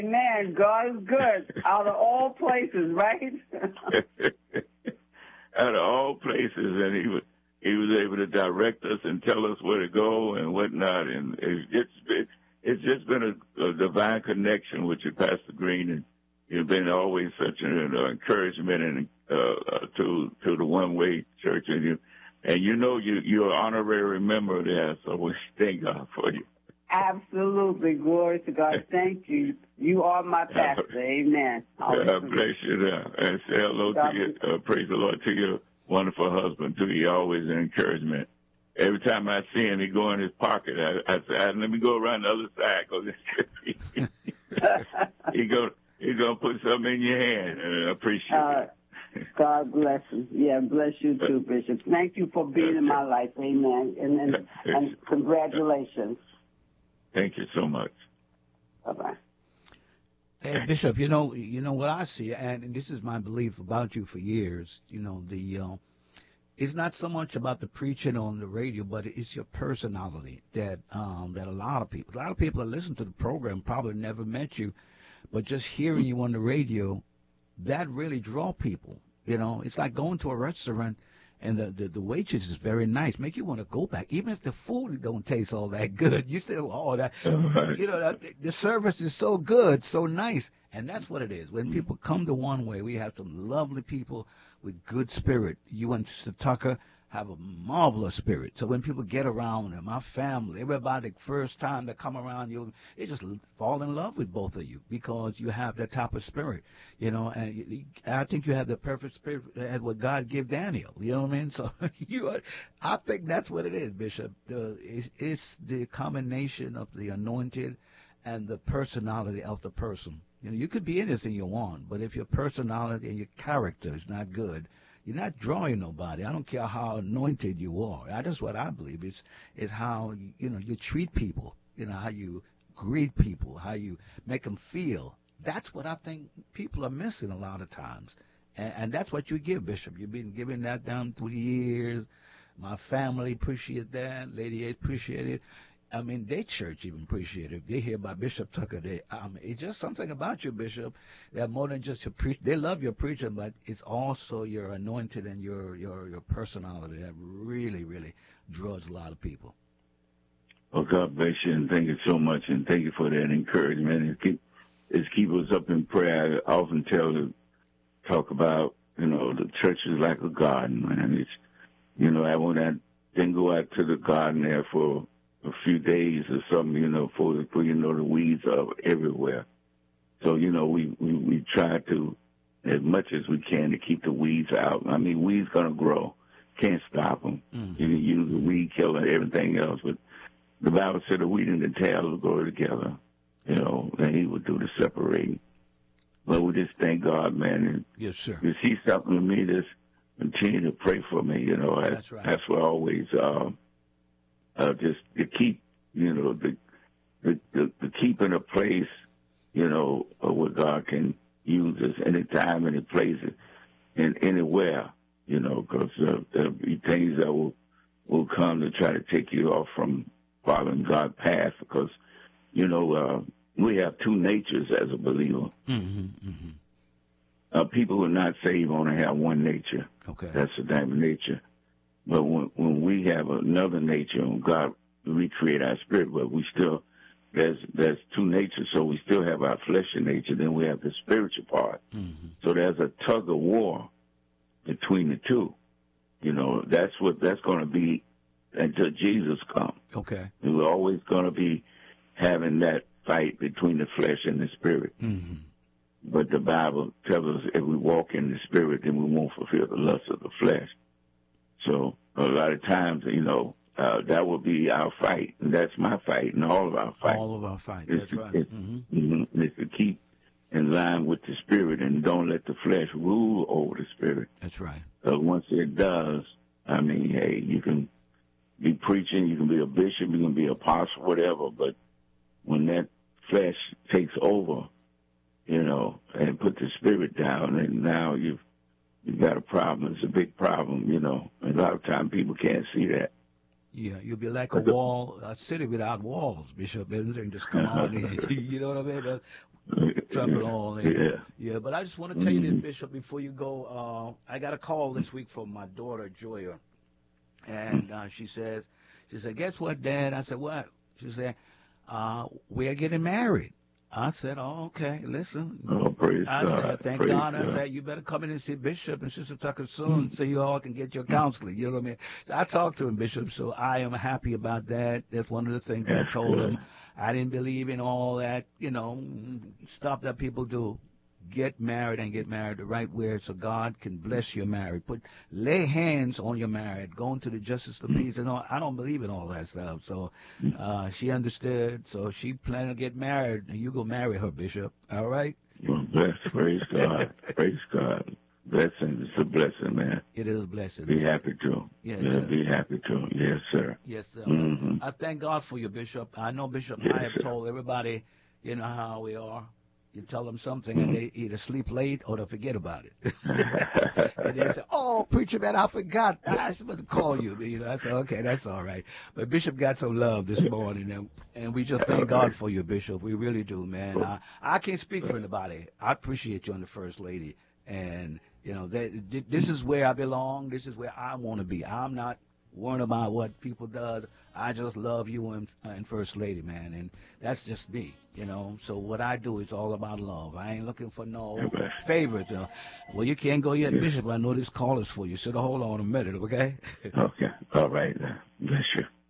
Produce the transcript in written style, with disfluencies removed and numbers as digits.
Amen. God is good out of all places, right? Out of all places, and he was able to direct us and tell us where to go and whatnot, and it's just been a divine connection with you, Pastor Green, and you've been always such an encouragement and to the One Way Church, and you're an honorary member there, so we thank God for you. Absolutely. Glory to God. Thank you. You are my pastor. Amen. God bless you there. And say hello to you. Praise the Lord to your wonderful husband, too. He always an encouragement. Every time I see him, he go in his pocket. I say, let me go around the other side, because he's going to put something in your hand, and I appreciate it. God bless you. Yeah, bless you too, Bishop. Thank you for being in my life. Amen. And congratulations. Thank you so much. Bye-bye. Hey, Bishop, you know what I see, and this is my belief about you for years, it's not so much about the preaching on the radio, but it's your personality that a lot of people that listen to the program probably never met you, but just hearing you on the radio, that really draw people. It's like going to a restaurant and the waitress is very nice, make you want to go back, even if the food don't taste all that good. You still, the service is so good, so nice, and that's what it is. When people come to One Way, we have some lovely people with good spirit. You and Sister Tucker have a marvelous spirit. So when people get around them, my family, everybody, first time they come around you, they just fall in love with both of you because you have that type of spirit, and I think you have the perfect spirit as what God gave Daniel, you know what I mean? So I think that's what it is, Bishop. It's the combination of the anointed and the personality of the person. You could be anything you want, but if your personality and your character is not good, you're not drawing nobody. I don't care how anointed you are. That's what I believe. It's how you treat people. How you greet people, how you make them feel. That's what I think people are missing a lot of times, and that's what you give, Bishop. You've been giving that down through the years. My family appreciate that. Lady A appreciate it. I mean, their church even appreciate it. They hear about Bishop Tucker. It's just something about you, Bishop, that more than just your preach. They love your preaching, but it's also your anointed and your personality that really, really draws a lot of people. Well, God bless you, and thank you so much, and thank you for that encouragement. It's keep us up in prayer. I often talk about, the church is like a garden, man. It's, when I didn't go out to the garden there for a few days or something, for the weeds are everywhere. So, we try to, as much as we can, to keep the weeds out. I mean, weeds gonna grow. Can't stop them. You can use a weed killer and everything else, but the Bible said the wheat and the tail will grow together, and he would do the separating. But we just thank God, man. And yes, sir. You see something in me, just continue to pray for me, That's right. That's what I always, just to keep, the keep in a place, where God can use us anytime, any place, and anywhere, because there'll be things that will come to try to take you off from following God's path, because, we have two natures as a believer. People who are not saved only have one nature. Okay. That's the type of nature. But when we have another nature, when God recreate our spirit, but we still, there's two natures, so we still have our fleshly nature, then we have the spiritual part. So there's a tug of war between the two. That's going to be until Jesus comes. Okay. And we're always going to be having that fight between the flesh and the spirit. But the Bible tells us if we walk in the spirit, then we won't fulfill the lust of the flesh. So a lot of times, that will be our fight, and that's my fight, and all of our fight. All of our fight, that's right. It's to keep in line with the spirit and don't let the flesh rule over the spirit. That's right. Once it does, I mean, hey, you can be preaching, you can be a bishop, you can be an apostle, whatever, but when that flesh takes over, and put the spirit down, and now you've got a problem. It's a big problem, and a lot of times people can't see that. Yeah, you'll be like a city without walls, Bishop. Everything just come on in. You know what I mean? Trample all in. Yeah. Yeah, but I just want to tell you this, Bishop, before you go. I got a call this week from my daughter, Joya. And she said, guess what, Dad? I said, what? She said, we're getting married. I said, oh, okay, listen. Oh, praise I God. said, thank Praise God. I God. said, you better come in and see Bishop and Sister Tucker soon so you all can get your counseling. You know what I mean? So I talked to him, Bishop, so I am happy about that. That's one of the things I That's told good. him. I didn't believe in all that, stuff that people do. Get married and get married the right way so God can bless your marriage. Lay hands on your marriage. Go into the justice of peace and all. I don't believe in all that stuff. So she understood. So she planned to get married, and you go marry her, Bishop. All right? Well, bless. Praise God. Praise God. Blessing. It's a blessing, man. It is a blessing. Be happy to. Yes, Yeah, sir. be happy to. Yes, sir. Yes, sir. Mm-hmm. I thank God for you, Bishop. I know, Bishop, Yes, I have sir. told everybody, you know how we are. You tell them something, and they either sleep late or they forget about it. And they say, oh, preacher, man, I forgot. I was supposed to call you. I said, okay, that's all right. But Bishop got some love this morning, and we just thank God for you, Bishop. We really do, man. I can't speak for anybody. I appreciate you and the First Lady. And, this is where I belong. This is where I want to be. I'm not worrying about what people does. I just love you and First Lady, man, and that's just me, So what I do is all about love. I ain't looking for no favorites. Well, you can't go yet, Bishop. I know this call is for you. So hold on a minute, okay? Okay. All right. Bless you.